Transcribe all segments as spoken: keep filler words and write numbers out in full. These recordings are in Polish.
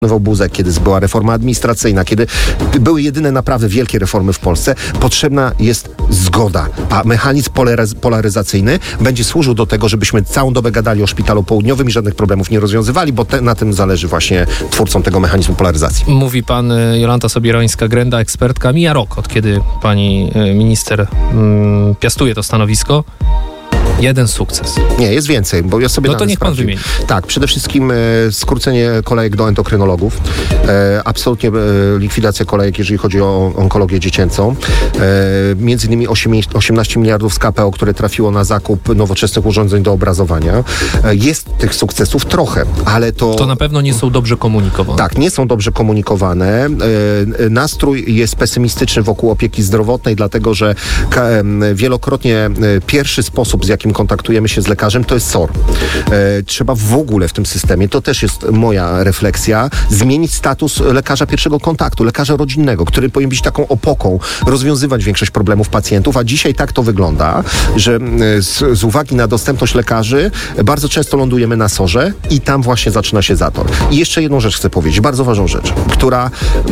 Buzek, kiedy była reforma administracyjna, kiedy były jedyne naprawdę wielkie reformy w Polsce, potrzebna jest zgoda. A mechanizm polaryz- polaryzacyjny będzie służył do tego, żebyśmy całą dobę gadali o szpitalu południowym i żadnych problemów nie rozwiązywali, bo te, na tym zależy właśnie twórcom tego mechanizmu polaryzacji. Mówi pan Jolanta Sobierońska-Grenda, ekspertka. Mija rok, od kiedy pani minister mm, piastuje to stanowisko. Jeden sukces. Nie, jest więcej, bo ja sobie... No to niech pan wymieni. Tak, przede wszystkim e, skrócenie kolejek do endokrynologów, e, absolutnie e, likwidacja kolejek, jeżeli chodzi o onkologię dziecięcą, e, między innymi osiemnaście miliardów z K P O, które trafiło na zakup nowoczesnych urządzeń do obrazowania. E, jest tych sukcesów trochę, ale to... To na pewno nie są dobrze komunikowane. Tak, nie są dobrze komunikowane. E, nastrój jest pesymistyczny wokół opieki zdrowotnej, dlatego że ka, e, wielokrotnie e, pierwszy sposób, z jakim kontaktujemy się z lekarzem, to jest S O R. E, trzeba w ogóle w tym systemie, to też jest moja refleksja, zmienić status lekarza pierwszego kontaktu, lekarza rodzinnego, który powinien być taką opoką, rozwiązywać większość problemów pacjentów, a dzisiaj tak to wygląda, że z, z uwagi na dostępność lekarzy bardzo często lądujemy na S O R-ze i tam właśnie zaczyna się zator. I jeszcze jedną rzecz chcę powiedzieć, bardzo ważną rzecz, która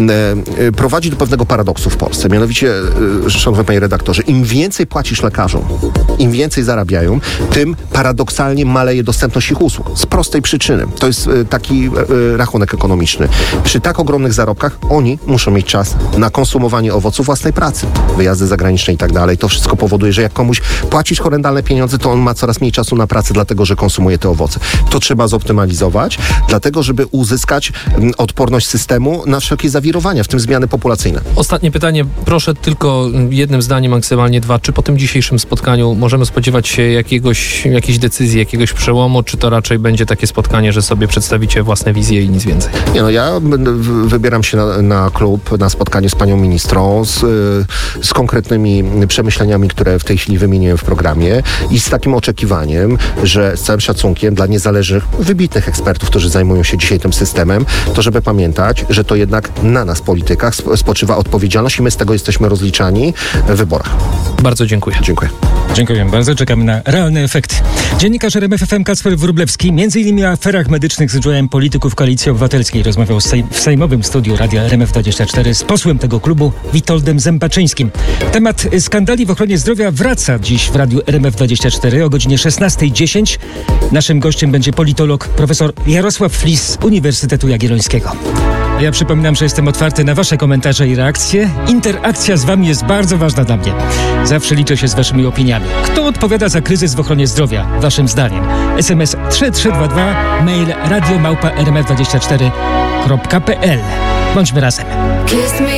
e, prowadzi do pewnego paradoksu w Polsce. Mianowicie, e, szanowny panie redaktorze, im więcej płacisz lekarzom, im więcej zarabiają, tym paradoksalnie maleje dostępność ich usług. Z prostej przyczyny. To jest e, taki e, rachunek ekonomiczny. Przy tak ogromnych zarobkach oni muszą mieć czas na konsumowanie owoców własnej pracy. Wyjazdy zagraniczne i tak dalej. To wszystko powoduje, że jak komuś płacisz horrendalne pieniądze, to on ma coraz mniej czasu na pracę, dlatego że konsumuje te owoce. To trzeba zoptymalizować, dlatego żeby uzyskać m, odporność systemu na wszelkie zawirowania, w tym zmiany populacyjne. Ostatnie pytanie. Proszę tylko jednym zdaniem, maksymalnie dwa. Czy po tym dzisiejszym spotkaniu możemy spodziewać się jakiegoś, jakiejś decyzji, jakiegoś przełomu, czy to raczej będzie takie spotkanie, że sobie przedstawicie własne wizje i nic więcej? Nie no, ja wybieram się na, na klub, na spotkanie z panią ministrą, z, z konkretnymi przemyśleniami, które w tej chwili wymieniłem w programie i z takim oczekiwaniem, że z całym szacunkiem dla niezależnych, wybitnych ekspertów, którzy zajmują się dzisiaj tym systemem, to żeby pamiętać, że to jednak na nas, politykach, spoczywa odpowiedzialność i my z tego jesteśmy rozliczani w wyborach. Bardzo dziękuję. Dziękuję. Dziękuję bardzo. Czekamy na realny efekt. Dziennikarz R M F F M Kacper Wróblewski między innymi o aferach medycznych z udziałem polityków Koalicji Obywatelskiej rozmawiał sej- w sejmowym studiu Radia R M F dwadzieścia cztery z posłem tego klubu Witoldem Zębaczyńskim. Temat skandali w ochronie zdrowia wraca dziś w Radiu R M F dwadzieścia cztery o godzinie szesnasta dziesięć. Naszym gościem będzie politolog profesor Jarosław Flis z Uniwersytetu Jagiellońskiego. Ja przypominam, że jestem otwarty na wasze komentarze i reakcje. Interakcja z wami jest bardzo ważna dla mnie. Zawsze liczę się z waszymi opiniami. Kto odpowiada za kryzys w ochronie zdrowia, waszym zdaniem? S M S trzy trzy dwa dwa, mail radio małpa r m f dwadzieścia cztery kropka p l. Bądźmy razem.